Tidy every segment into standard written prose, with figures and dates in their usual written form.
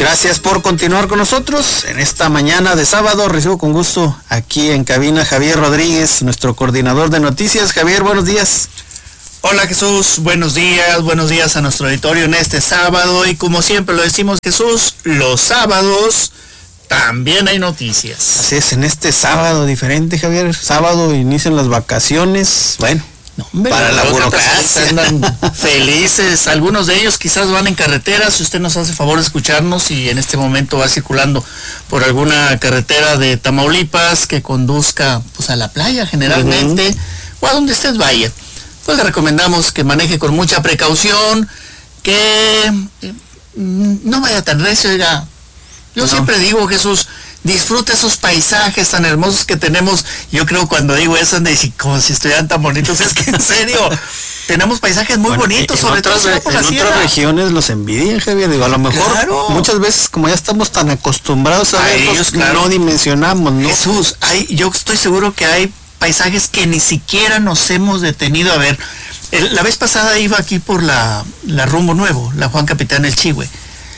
Gracias por continuar con nosotros en esta mañana de sábado. Recibo con gusto aquí en cabina Javier Rodríguez, nuestro coordinador de noticias. Javier, buenos días. Hola Jesús, buenos días a nuestro auditorio en este sábado, y como siempre lo decimos, Jesús, los sábados también hay noticias. Así es, en este sábado diferente, Javier, sábado inician las vacaciones, bueno, para la burocracia. Andan felices, algunos de ellos quizás van en carretera. Si usted nos hace favor de escucharnos y en este momento va circulando por alguna carretera de Tamaulipas que conduzca pues a la playa generalmente, o a donde usted vaya, pues le recomendamos que maneje con mucha precaución, que no vaya tan recio. Oiga, yo siempre digo, Jesús, disfruta esos paisajes tan hermosos que tenemos. Yo creo cuando digo eso, anda diciendo como si estuvieran tan bonitos. Es que en serio, tenemos paisajes muy bonitos, sobre todo por la sierra. En otras regiones los envidian, Javier. Digo, a lo mejor muchas veces, como ya estamos tan acostumbrados a verlos, no dimensionamos, ¿no? Jesús, yo estoy seguro que hay paisajes que ni siquiera nos hemos detenido a ver. La vez pasada iba aquí por la Rumbo Nuevo, la Juan Capitán El Chihue,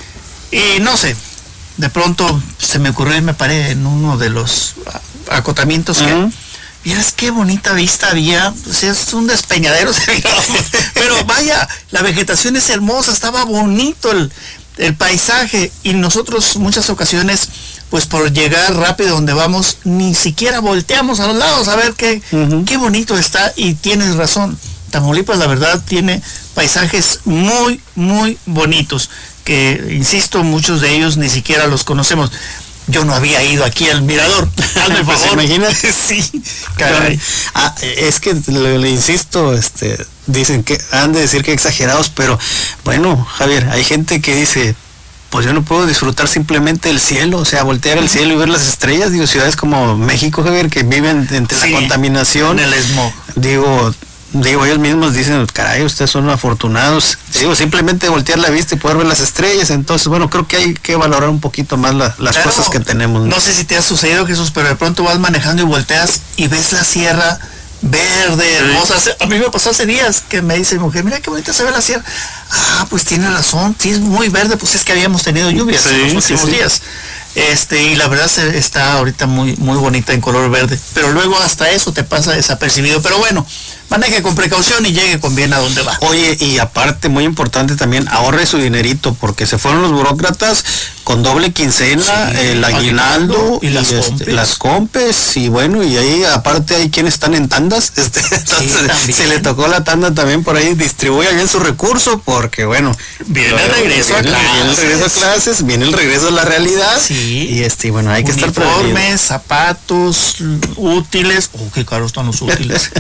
y no sé, de pronto se me ocurrió y me paré en uno de los acotamientos que, miras qué bonita vista había. O sea, es un despeñadero, pero vaya, la vegetación es hermosa, estaba bonito el paisaje, y nosotros muchas ocasiones, pues por llegar rápido donde vamos, ni siquiera volteamos a los lados a ver qué bonito está. Y tienes razón, Tamaulipas la verdad tiene paisajes muy, muy bonitos, que insisto, muchos de ellos ni siquiera los conocemos. Yo no había ido aquí al mirador, hazme pues favor. Imagínate. Sí, caray. Es que le insisto, dicen que han de decir que exagerados, pero bueno, Javier, hay gente que dice, pues yo no puedo disfrutar simplemente el cielo, o sea, voltear el cielo y ver las estrellas. Digo, ciudades como México, Javier, que viven entre la contaminación, en el smog. Digo, ellos mismos dicen, caray, ustedes son afortunados. Digo, simplemente voltear la vista y poder ver las estrellas. Entonces, bueno, creo que hay que valorar un poquito más las cosas que tenemos, ¿no? No sé si te ha sucedido, Jesús, pero de pronto vas manejando y volteas y ves la sierra verde, hermosa. A mí me pasó hace días que me dice mi mujer, mira qué bonita se ve la sierra. Ah, pues tiene razón, sí es muy verde, pues es que habíamos tenido lluvias en los últimos días. Y la verdad está ahorita muy, muy bonita en color verde, pero luego hasta eso te pasa desapercibido. Pero bueno, maneje con precaución y llegue con bien a donde va. Oye, y aparte, muy importante también, ahorre su dinerito, porque se fueron los burócratas con doble quincena, el aguinaldo y las compes, y bueno, y ahí aparte hay quienes están en tandas, entonces se le tocó la tanda también por ahí. Distribuya bien su recurso, porque bueno, viene el regreso a clases, viene el regreso a la realidad. Sí. Y bueno, hay que estar prevenidos. Uniformes, zapatos, útiles. Oh, qué caros están los útiles.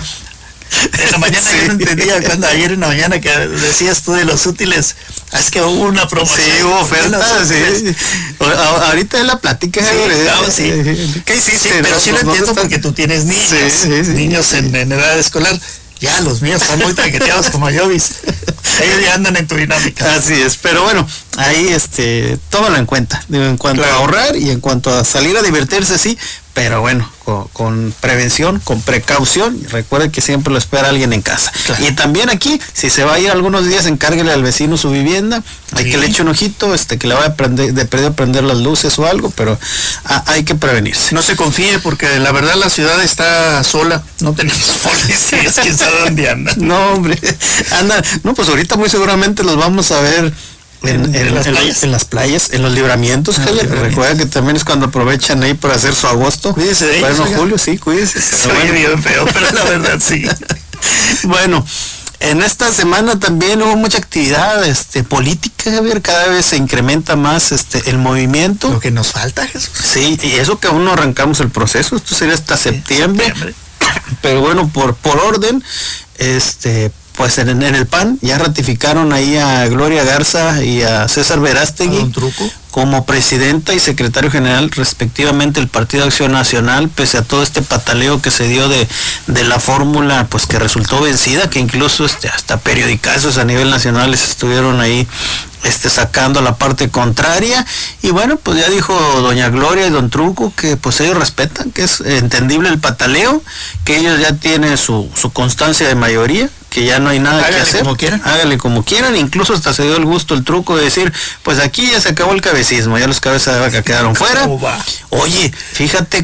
En la mañana yo no entendía, ayer en la mañana que decías tú de los útiles, es que hubo una promoción. Sí, hubo oferta, sí. Ahorita es la plática. Sí. ¿Qué hiciste? Sí, pero sí lo entiendo porque tú tienes niños, niños en edad escolar. Ya los míos están muy traqueteados como Jovis. Ellos ya andan en tu dinámica. Así es, pero bueno, ahí tómalo en cuenta. Digo, en cuanto a ahorrar y en cuanto a salir a divertirse, sí, pero bueno, con prevención, con precaución. Recuerde que siempre lo espera alguien en casa. Claro. Y también aquí, si se va a ir algunos días, encárguele al vecino su vivienda. Hay que le eche un ojito, que le vaya a prender las luces o algo, pero hay que prevenirse. No se confíe, porque la verdad la ciudad está sola. No tenemos policías, quién sabe dónde andan. No, hombre, anda. No, pues ahorita muy seguramente los vamos a ver en las playas, en los libramientos, Javier. Recuerda que también es cuando aprovechan ahí para hacer su agosto. Cuídese de ellos. Bueno, Julio, sí, cuídese. Soy bien feo, pero la verdad sí. Bueno, en esta semana también hubo mucha actividad política, Javier. Cada vez se incrementa más el movimiento. Lo que nos falta, Jesús. Sí, y eso que aún no arrancamos el proceso, esto sería hasta septiembre. Pero bueno, por orden, pues en el PAN ya ratificaron ahí a Gloria Garza y a César Verástegui como presidenta y secretario general respectivamente del Partido Acción Nacional, pese a todo este pataleo que se dio de la fórmula, pues que resultó vencida, que incluso hasta periodicazos a nivel nacional estuvieron ahí sacando la parte contraria, y bueno, pues ya dijo doña Gloria y don Truco que pues ellos respetan, que es entendible el pataleo, que ellos ya tienen su constancia de mayoría, que ya no hay nada que hacer, hágale como quieran, incluso hasta se dio el gusto el Truco de decir, pues aquí ya se acabó el cabecismo, ya los cabezas de vaca quedaron fuera. Oye, fíjate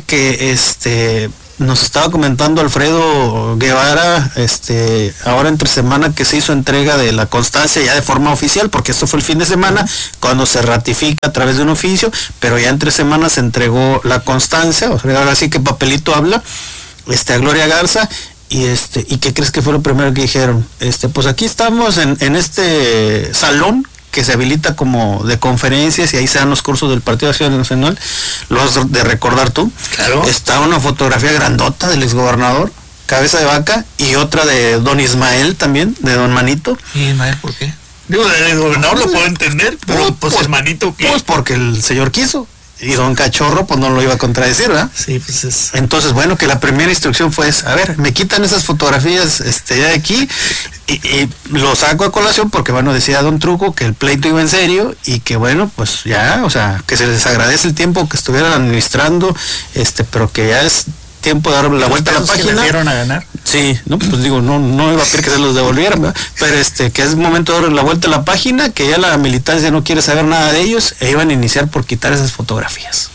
que nos estaba comentando Alfredo Guevara, ahora entre semana que se hizo entrega de la constancia ya de forma oficial, porque esto fue el fin de semana, cuando se ratifica a través de un oficio, pero ya entre semanas se entregó la constancia, o sea, ahora sí que papelito habla, a Gloria Garza. ¿Y qué crees que fue lo primero que dijeron? Pues aquí estamos en este salón que se habilita como de conferencias y ahí se dan los cursos del Partido Acción Nacional, los de recordar tú. Claro. Está una fotografía grandota del exgobernador, cabeza de vaca, y otra de don Ismael también, de don Manito. ¿Y Ismael por qué? Digo, el gobernador lo puedo entender, pero pues el Manito, ¿qué? Pues porque el señor quiso. Y don Cachorro pues no lo iba a contradecir, ¿verdad? Sí, pues es. Entonces, bueno, que la primera instrucción fue a ver, me quitan esas fotografías ya de aquí y lo saco a colación porque, bueno, decía don Truco que el pleito iba en serio y que, bueno, pues ya, o sea, que se les agradece el tiempo que estuvieran administrando, pero que ya es tiempo de dar la vuelta a la página. ¿Que dieron a ganar? Sí, no, pues digo, no iba a pedir que se los devolvieran, ¿verdad? Pero que es momento de dar la vuelta a la página, que ya la militancia no quiere saber nada de ellos, e iban a iniciar por quitar esas fotografías.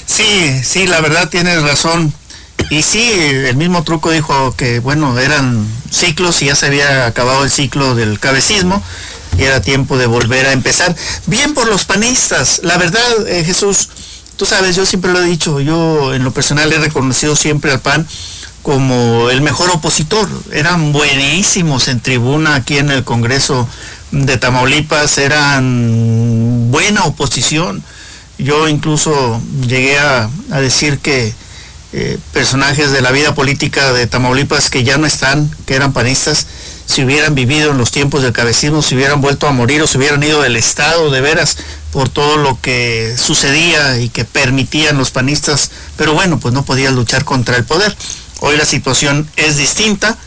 Sí, la verdad tienes razón. Y sí, el mismo Truco dijo que, bueno, eran ciclos y ya se había acabado el ciclo del cabecismo y era tiempo de volver a empezar. Bien por los panistas, la verdad, Jesús. Tú sabes, yo siempre lo he dicho, yo en lo personal he reconocido siempre al PAN como el mejor opositor. Eran buenísimos en tribuna aquí en el Congreso de Tamaulipas, eran buena oposición. Yo incluso llegué a decir que personajes de la vida política de Tamaulipas que ya no están, que eran panistas, si hubieran vivido en los tiempos del cabecismo, si hubieran vuelto a morir o si hubieran ido del Estado de veras por todo lo que sucedía y que permitían los panistas, pero bueno, pues no podían luchar contra el poder. Hoy la situación es distinta,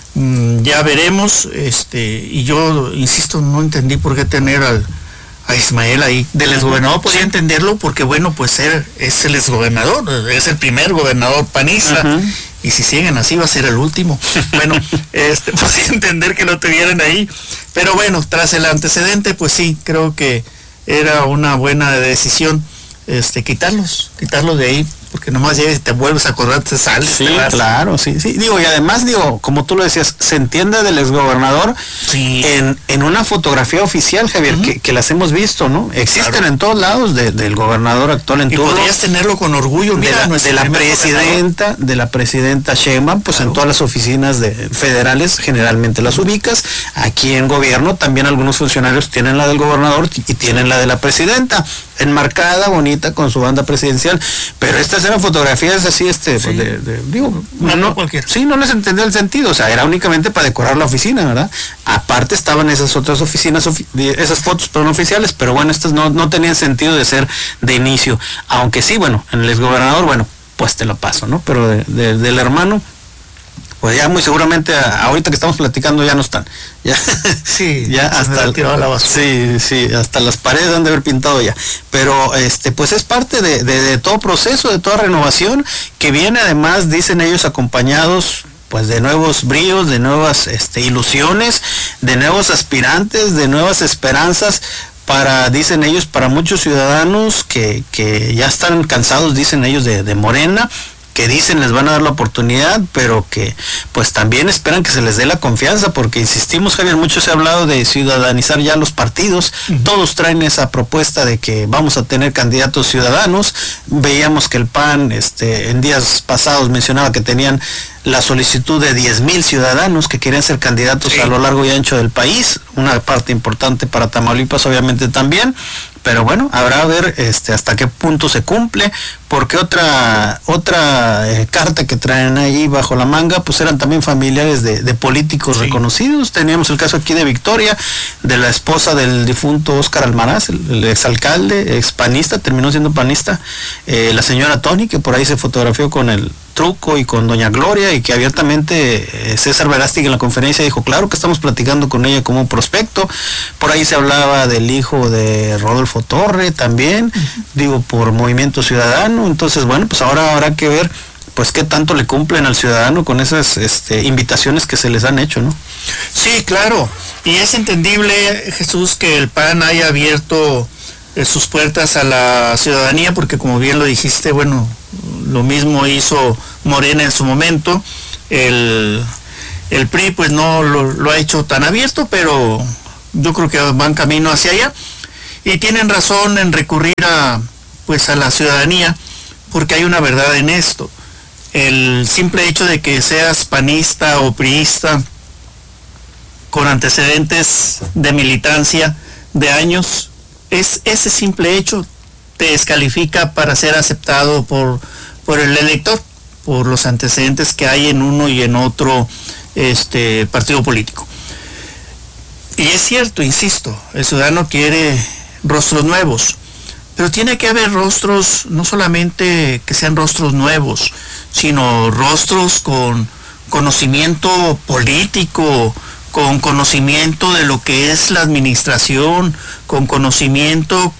ya veremos, y yo insisto, no entendí por qué tener a Ismael ahí. Del exgobernador podía entenderlo porque, bueno, pues es el exgobernador, es el primer gobernador panista. Y si siguen así va a ser el último. Bueno, podía entender que lo tuvieran ahí. Pero bueno, tras el antecedente, pues sí, creo que era una buena decisión quitarlos de ahí, porque nomás ya te vuelves a acordar, te sales. Sí, claro, sí. Digo, y además, como tú lo decías, se entiende del exgobernador en una fotografía oficial, Javier, que las hemos visto, ¿no? Existen, claro, en todos lados del gobernador actual en turno. Y podrías tenerlo con orgullo, mira, de la presidenta Sheinbaum, pues claro, en todas las oficinas federales generalmente las ubicas. Aquí en gobierno también algunos funcionarios tienen la del gobernador y tienen la de la presidenta, enmarcada, bonita, con su banda presidencial, pero estas eran fotografías así, no cualquiera. Sí, no les entendía el sentido, o sea, era únicamente para decorar la oficina, ¿verdad? Aparte estaban esas otras oficinas, esas fotos, pero no oficiales, pero bueno, estas no tenían sentido de ser de inicio, aunque sí, bueno, en el exgobernador, bueno, pues te lo paso, ¿no? Pero del hermano, pues ya muy seguramente ahorita que estamos platicando ya no están. Ya, sí, ya hasta la basura. Sí, hasta las paredes han de haber pintado ya. Pero pues es parte de todo proceso, de toda renovación, que viene además, dicen ellos, acompañados pues de nuevos bríos, de nuevas ilusiones, de nuevos aspirantes, de nuevas esperanzas dicen ellos, para muchos ciudadanos que ya están cansados, dicen ellos, de Morena, que dicen les van a dar la oportunidad, pero que pues también esperan que se les dé la confianza, porque insistimos, Javier, mucho se ha hablado de ciudadanizar ya los partidos, todos traen esa propuesta de que vamos a tener candidatos ciudadanos. Veíamos que el PAN en días pasados mencionaba que tenían la solicitud de 10,000 ciudadanos que querían ser candidatos a lo largo y ancho del país, una parte importante para Tamaulipas obviamente también, pero bueno, habrá a ver hasta qué punto se cumple, porque otra carta que traen ahí bajo la manga, pues eran también familiares de políticos reconocidos. Teníamos el caso aquí de Victoria, de la esposa del difunto Óscar Almaraz, el exalcalde, expanista, terminó siendo panista, la señora Tony, que por ahí se fotografió con el Truco y con doña Gloria, y que abiertamente César Verástegui en la conferencia dijo, claro que estamos platicando con ella como un prospecto. Por ahí se hablaba del hijo de Rodolfo Torre también, digo, por Movimiento Ciudadano. Entonces, bueno, pues ahora habrá que ver pues qué tanto le cumplen al ciudadano con esas invitaciones que se les han hecho, ¿no? Sí, claro, y es entendible, Jesús, que el PAN haya abierto sus puertas a la ciudadanía, porque como bien lo dijiste, bueno, lo mismo hizo Morena en su momento. El PRI pues no lo ha hecho tan abierto, pero yo creo que van camino hacia allá, y tienen razón en recurrir a la ciudadanía, porque hay una verdad en esto. El simple hecho de que seas panista o priista con antecedentes de militancia de años, ese simple hecho te descalifica para ser aceptado por el elector, por los antecedentes que hay en uno y en otro partido político. Y es cierto, insisto, el ciudadano quiere rostros nuevos, pero tiene que haber rostros, no solamente que sean rostros nuevos, sino rostros con conocimiento político, con conocimiento de lo que es la administración, con conocimiento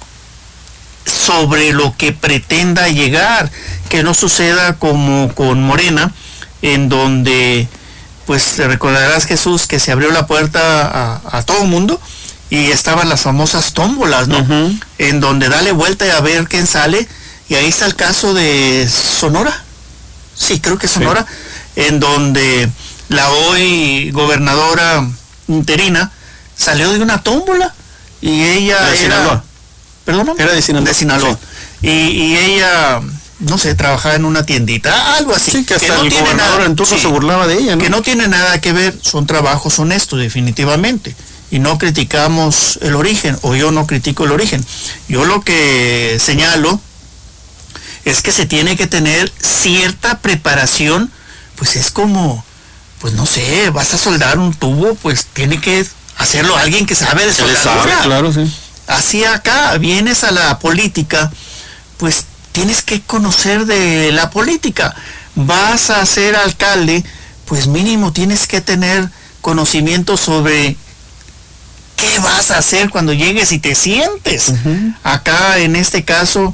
sobre lo que pretenda llegar, que no suceda como con Morena, en donde, pues te recordarás, Jesús, que se abrió la puerta a todo el mundo y estaban las famosas tómbolas, ¿no? En donde dale vuelta y a ver quién sale, y ahí está el caso de Sonora, sí, creo que Sonora, sí, en donde la hoy gobernadora interina salió de una tómbola, y ella era... ¿Perdón? Era de Sinaloa. De Sinaloa. Sí. Y ella, no sé, trabajaba en una tiendita, algo así. Sí, que hasta no el gobernador en turno se burlaba de ella, ¿no? Que no tiene nada que ver, son trabajos honestos, definitivamente. Y no criticamos el origen, o yo no critico el origen. Yo lo que señalo es que se tiene que tener cierta preparación, pues es como, pues no sé, vas a soldar un tubo, pues tiene que hacerlo alguien que sabe de soldadura. Claro, sí. Así acá, vienes a la política, pues tienes que conocer de la política. Vas a ser alcalde, pues mínimo tienes que tener conocimiento sobre qué vas a hacer cuando llegues y te sientes. Acá en este caso,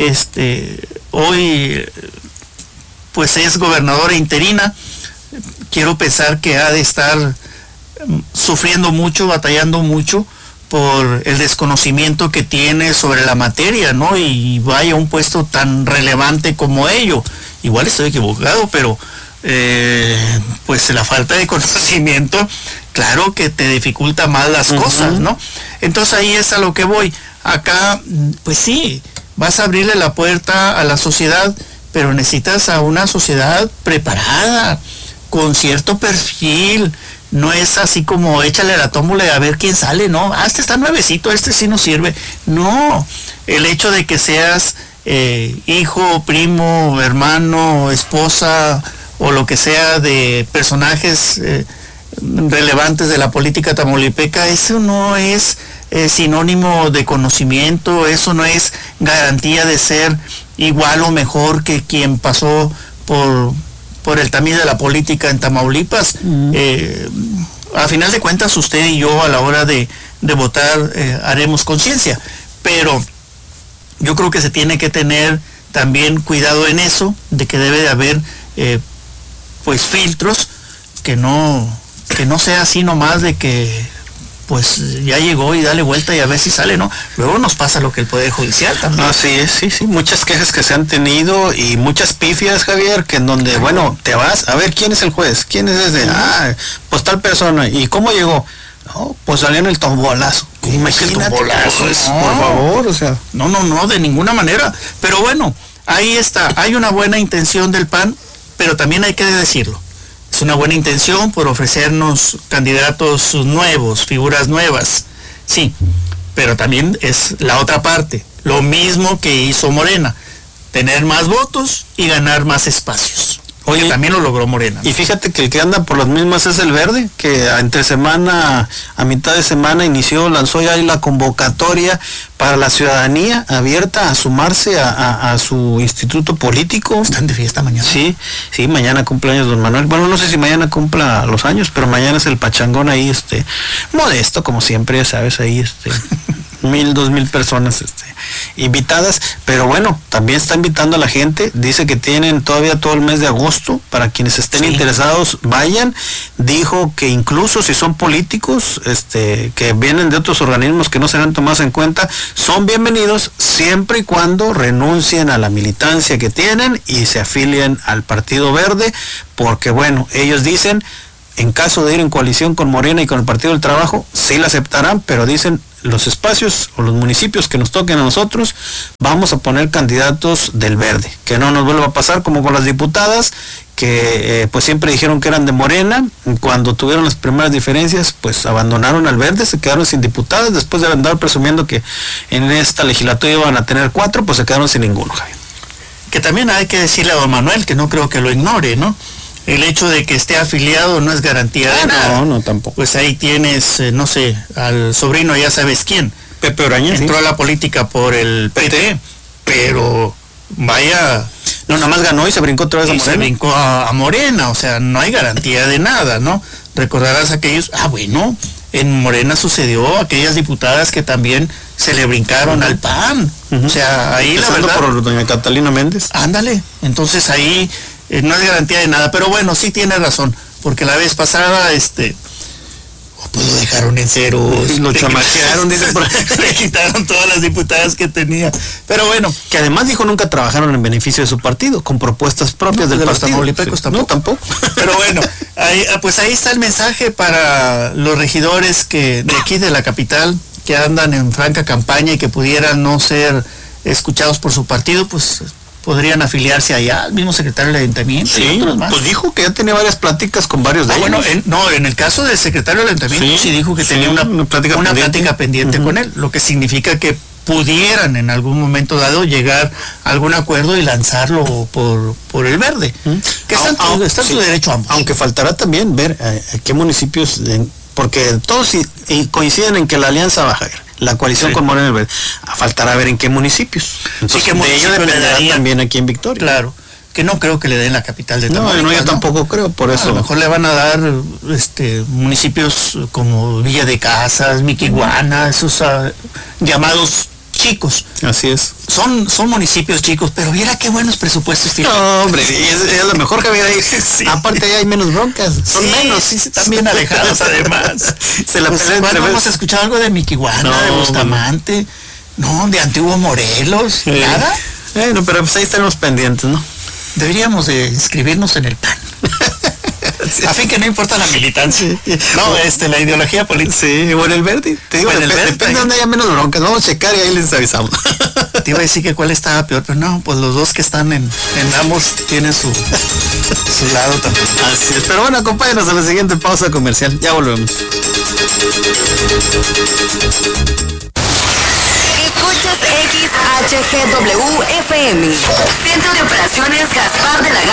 hoy pues es gobernadora interina. Quiero pensar que ha de estar sufriendo mucho, batallando mucho por el desconocimiento que tiene sobre la materia, ¿no? Y vaya, un puesto tan relevante como ello. Igual estoy equivocado, pero pues la falta de conocimiento, claro que te dificulta más las cosas, ¿no? Entonces ahí es a lo que voy. Acá, pues sí, vas a abrirle la puerta a la sociedad, pero necesitas a una sociedad preparada, con cierto perfil. No es así como échale la tómbola y a ver quién sale, ¿no? Ah, este está nuevecito, este sí nos sirve. No, el hecho de que seas hijo, primo, hermano, esposa o lo que sea de personajes relevantes de la política tamaulipeca, eso no es sinónimo de conocimiento, eso no es garantía de ser igual o mejor que quien pasó por el tamiz de la política en Tamaulipas. A final de cuentas, usted y yo a la hora de votar haremos conciencia, pero yo creo que se tiene que tener también cuidado en eso, de que debe de haber pues filtros, que no sea así nomás de que pues ya llegó y dale vuelta y a ver si sale, ¿no? Luego nos pasa lo que el Poder Judicial también. Así es, sí, muchas quejas que se han tenido y muchas pifias, Javier, que en donde, bueno, te vas a ver quién es el juez, quién es ese, pues tal persona, ¿y cómo llegó? No, pues salió en el tombolazo. Imagínate, tombolazo, no, por favor, o sea. No, de ninguna manera. Pero bueno, ahí está, hay una buena intención del PAN, pero también hay que decirlo. Es una buena intención por ofrecernos candidatos nuevos, figuras nuevas, sí, pero también es la otra parte, lo mismo que hizo Morena, tener más votos y ganar más espacios. Oye, también lo logró Morena. Y fíjate que el que anda por las mismas es el Verde, que entre semana, a mitad de semana lanzó ya la convocatoria para la ciudadanía abierta a sumarse a su instituto político. ¿Están de fiesta mañana? Sí, mañana cumpleaños don Manuel. Bueno, no sé si mañana cumpla los años, pero mañana es el pachangón ahí, modesto como siempre, ya sabes, ahí 1,000, 2,000 personas invitadas, pero bueno, también está invitando a la gente, dice que tienen todavía todo el mes de agosto, para quienes estén interesados, vayan. Dijo que incluso si son políticos, que vienen de otros organismos que no serán tomados en cuenta, son bienvenidos siempre y cuando renuncien a la militancia que tienen y se afilien al Partido Verde, porque bueno, ellos dicen, en caso de ir en coalición con Morena y con el Partido del Trabajo, sí la aceptarán, pero dicen, los espacios o los municipios que nos toquen a nosotros, vamos a poner candidatos del Verde, que no nos vuelva a pasar como con las diputadas, que pues siempre dijeron que eran de Morena, cuando tuvieron las primeras diferencias, pues abandonaron al Verde, se quedaron sin diputadas, después de andar presumiendo que en esta legislatura iban a tener 4, pues se quedaron sin ninguno, Javier. Que también hay que decirle a don Manuel, que no creo que lo ignore, ¿no? El hecho de que esté afiliado no es garantía de nada. No, tampoco. Pues ahí tienes, no sé, al sobrino ya sabes quién. Pepe Orañez. Entró a la política por el PT, pero vaya... No, nada más ganó y se brincó otra vez a Morena. Se brincó a Morena, o sea, no hay garantía de nada, ¿no? Recordarás aquellos... bueno, en Morena sucedió aquellas diputadas que también se le brincaron al PAN. O sea, ahí empezando la verdad... por doña Catalina Méndez. Ándale, entonces ahí... no es garantía de nada, pero bueno, sí tiene razón, porque la vez pasada, pues lo dejaron en ceros. Lo chamaquearon, dice por ahí. Le quitaron todas las diputadas que tenía. Pero bueno. Que además dijo nunca trabajaron en beneficio de su partido, con propuestas propias del partido. Tamaulipecos tampoco. No, tampoco. Pero bueno, pues ahí está el mensaje para los regidores de aquí de la capital, que andan en franca campaña y que pudieran no ser escuchados por su partido, pues podrían afiliarse allá, al mismo secretario del ayuntamiento. Sí, y otros más. Pues dijo que ya tenía varias pláticas con varios de ellos. Bueno, en el caso del secretario del ayuntamiento sí dijo que tenía una plática pendiente con él, lo que significa que pudieran en algún momento dado llegar a algún acuerdo y lanzarlo por el Verde. Que está en su derecho ambos. Aunque faltará también ver qué municipios, porque todos coinciden en que la alianza va a caer. La coalición con Morena y el Verde. Faltará ver en qué municipios. Entonces, de ello dependerá también aquí en Victoria. Claro, que no creo que le den la capital de Tamaulipas. No, yo tampoco creo, por eso. A lo mejor le van a dar municipios como Villa de Casas, Miquiguana, esos llamados chicos. Así es. Son municipios chicos, pero viera qué buenos presupuestos tienen. No, hombre, es lo mejor que había ahí. Sí. Aparte ya hay menos broncas. Son menos. Sí, están bien alejados además. ¿Cuándo hemos escuchado algo de Miquiguana, de Bustamante? No, de Antiguo Morelos, nada. Bueno, pero pues ahí estaremos pendientes, ¿no? Deberíamos de inscribirnos en el PAN. Sí. A fin que no importa la militancia. No, la ideología política. Sí, o en el Verde. Te digo, depende de donde haya menos broncas. Vamos a checar y ahí les avisamos. Te iba a decir que cuál estaba peor, pero no, pues los dos que están en ambos tienen su lado también. Así es. Pero bueno, acompáñenos a la siguiente pausa comercial. Ya volvemos. Escuchas XHGW FM, Centro de Operaciones